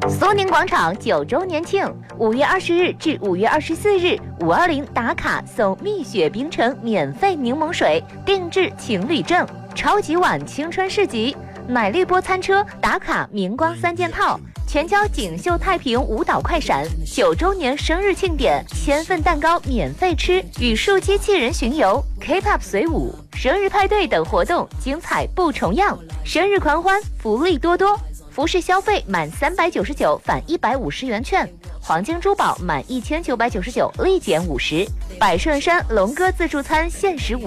苏宁广场9周年庆，5月20日至5月24日，520打卡送蜜雪冰城免费柠檬水，定制情侣证，超级碗青春市集，奶绿波餐车打卡明光3件套。全交锦绣太平舞蹈快闪，9周年生日庆典，1000份蛋糕免费吃，语数机器人巡游 ，K-pop 随舞，生日派对等活动精彩不重样，生日狂欢福利多多。服饰消费满399返150元券，黄金珠宝满1999立减50，百顺山龙哥自助餐限时